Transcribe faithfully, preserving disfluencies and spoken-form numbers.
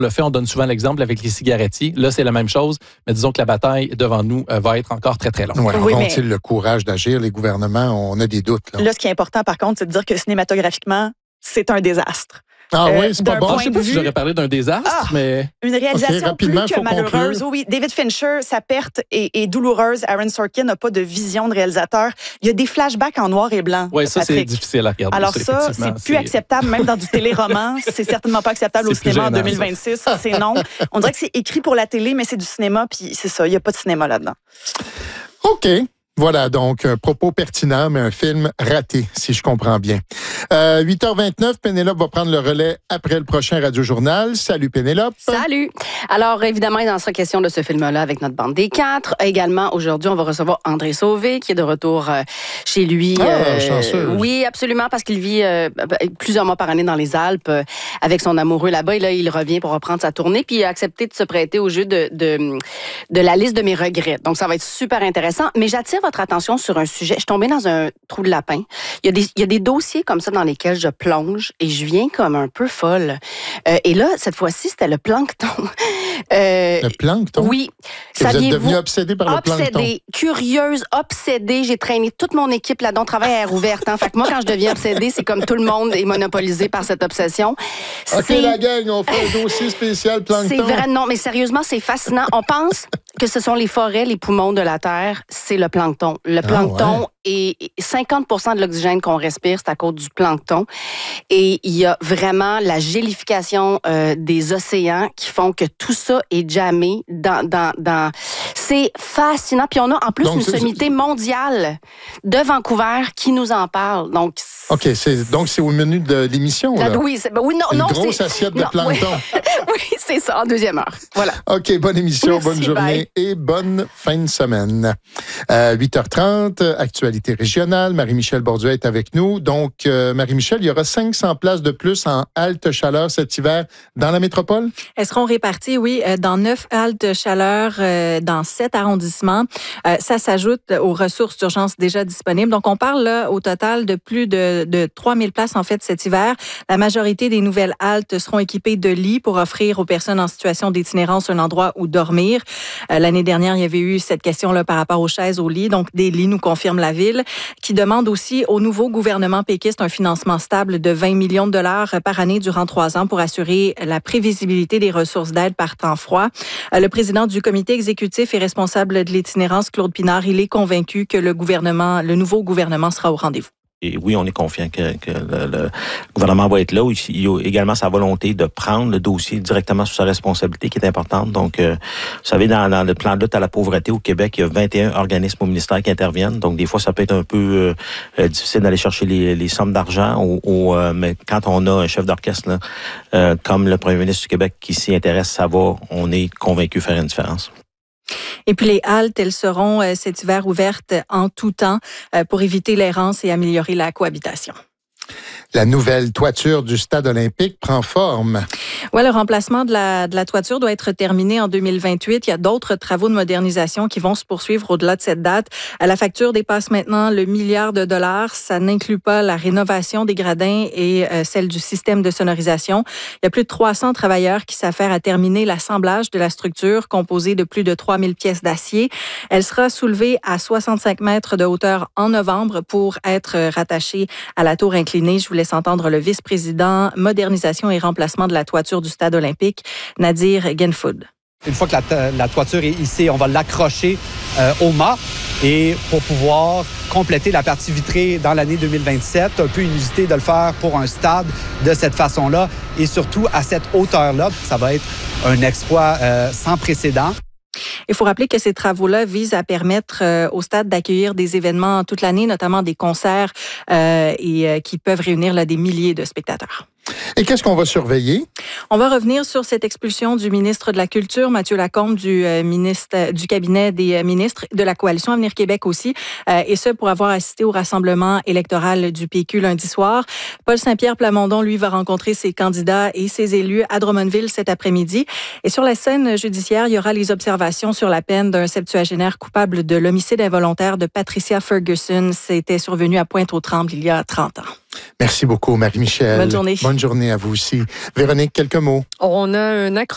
le fait, on donne souvent l'exemple avec les cigarettiers. Là, c'est la même chose, mais disons que la bataille devant nous euh, va être encore très, très longue. Ouais, oui, auront-ils mais... le courage d'agir, les gouvernements? On a des doutes. Là, là ce qui est important, par contre, c'est de dire que cinématographiquement, c'est un désastre. Ah euh, oui, c'est pas bon. Ah, je sais pas de si vue... j'aurais parlé d'un désastre, ah, mais... Une réalisation okay, rapidement, plus que malheureuse. conclure. Oui, David Fincher, sa perte est, est douloureuse. Aaron Sorkin n'a pas de vision de réalisateur. Il y a des flashbacks en noir et blanc. Oui, ça, Patrick. c'est difficile à regarder. Alors ça, ça c'est plus acceptable, même dans du téléroman. C'est certainement pas acceptable au cinéma gênant, en deux mille vingt-six. Ça. C'est non. On dirait que c'est écrit pour la télé, mais c'est du cinéma, puis c'est ça. Il n'y a pas de cinéma là-dedans. OK. Voilà, donc, un propos pertinent, mais un film raté, si je comprends bien. Euh, huit heures vingt-neuf, Pénélope va prendre le relais après le prochain Radio-Journal. Salut, Pénélope. Salut. Alors, évidemment, il en sera question de ce film-là avec notre bande des quatre. Également, aujourd'hui, on va recevoir André Sauvé, qui est de retour euh, chez lui. Ah, euh, chanceux. Oui, absolument, parce qu'il vit euh, plusieurs mois par année dans les Alpes euh, avec son amoureux là-bas. Et là, il revient pour reprendre sa tournée, puis il a accepté de se prêter au jeu de, de, de la liste de mes regrets. Donc, ça va être super intéressant. Mais j'attire votre attention sur un sujet. Je suis tombée dans un trou de lapin. Il y a des, il y a des dossiers comme ça dans lesquels je plonge et je viens comme un peu folle. Euh, et là, cette fois-ci, c'était le plancton. Euh, le plancton? Oui. Que vous êtes devenue obsédée par obsédée, le plancton? Obsédée, curieuse, obsédée. J'ai traîné toute mon équipe là-dedans. On travaille à air ouverte. Hein. Fait que moi, quand je deviens obsédée, c'est comme tout le monde est monopolisé par cette obsession. OK, c'est... la gang, on fait un dossier spécial plancton. C'est vrai, non, mais sérieusement, c'est fascinant. On pense que ce sont les forêts, les poumons de la Terre. C'est le plancton. Le plancton ah, ouais. Et cinquante pour cent de l'oxygène qu'on respire, c'est à cause du plancton. Et il y a vraiment la gélification euh, des océans qui font que tout ça est jammé dans... dans, dans... C'est fascinant. Puis on a en plus donc, une c'est, sommité mondiale de Vancouver qui nous en parle. Donc, OK, c'est, donc c'est au menu de l'émission, là? Oui, c'est, ben oui non, une non, grosse c'est, assiette non, de plancton. Oui, oui, c'est ça, en deuxième heure. Voilà. OK, bonne émission, Merci, bonne journée bye. Et bonne fin de semaine. Euh, huit heures trente, actualité régionale. Marie-Michel Borduas est avec nous. Donc, euh, Marie-Michel, il y aura cinq cents places de plus en halte chaleur cet hiver dans la métropole? Elles seront réparties, oui, dans neuf haltes chaleur euh, dans sept arrondissements. Euh, ça s'ajoute aux ressources d'urgence déjà disponibles. Donc, on parle là, au total de plus de, de trois mille places, en fait, cet hiver. La majorité des nouvelles haltes seront équipées de lits pour offrir aux personnes en situation d'itinérance un endroit où dormir. Euh, l'année dernière, il y avait eu cette question-là par rapport aux chaises, aux lits. Donc, des lits, nous confirme la Ville, qui demande aussi au nouveau gouvernement péquiste un financement stable de vingt millions de dollars par année durant trois ans pour assurer la prévisibilité des ressources d'aide par temps froid. Euh, le président du comité exécutif et responsable de l'itinérance, Claude Pinard, il est convaincu que le gouvernement, le nouveau gouvernement sera au rendez-vous. Et oui, on est confiant que, que le, le gouvernement va être là. Il y a également sa volonté de prendre le dossier directement sous sa responsabilité qui est importante. Donc, euh, vous savez, dans, dans le plan de lutte à la pauvreté au Québec, il y a vingt et un organismes au ministère qui interviennent. Donc, des fois, ça peut être un peu euh, difficile d'aller chercher les, les sommes d'argent. Au, au, euh, mais quand on a un chef d'orchestre là, euh, comme le premier ministre du Québec qui s'y intéresse, ça va, on est convaincu faire une différence. Et puis les haltes, elles seront euh, cet hiver ouvertes en tout temps euh, pour éviter l'errance et améliorer la cohabitation. La nouvelle toiture du stade olympique prend forme. Oui, le remplacement de la, de la toiture doit être terminé en deux mille vingt-huit. Il y a d'autres travaux de modernisation qui vont se poursuivre au-delà de cette date. La facture dépasse maintenant le milliard de dollars. Ça n'inclut pas la rénovation des gradins et euh, celle du système de sonorisation. Il y a plus de trois cents travailleurs qui s'affairent à terminer l'assemblage de la structure composée de plus de trois mille pièces d'acier. Elle sera soulevée à soixante-cinq mètres de hauteur en novembre pour être rattachée à la tour inclinée. Je vous laisse entendre le vice-président modernisation et remplacement de la toiture du stade olympique, Nadir Genfoud. Une fois que la, la toiture est ici, on va l'accrocher euh, au mât et pour pouvoir compléter la partie vitrée dans l'année deux mille vingt-sept. Un peu inusité de le faire pour un stade de cette façon-là et surtout à cette hauteur-là. Ça va être un exploit euh, sans précédent. Il faut rappeler que ces travaux-là visent à permettre euh, au stade d'accueillir des événements toute l'année, notamment des concerts euh, et euh, qui peuvent réunir là, des milliers de spectateurs. Et qu'est-ce qu'on va surveiller? On va revenir sur cette expulsion du ministre de la Culture, Mathieu Lacombe, du euh, ministre du cabinet des euh, ministres de la Coalition Avenir Québec aussi, euh, et ce pour avoir assisté au rassemblement électoral du P Q lundi soir. Paul Saint-Pierre Plamondon, lui, va rencontrer ses candidats et ses élus à Drummondville cet après-midi. Et sur la scène judiciaire, il y aura les observations sur la peine d'un septuagénaire coupable de l'homicide involontaire de Patricia Ferguson. C'était survenu à Pointe-aux-Trembles il y a trente ans. Merci beaucoup, Marie-Michel. Bonne journée. Bonne journée à vous aussi. Véronique, quelques mots. On a un accro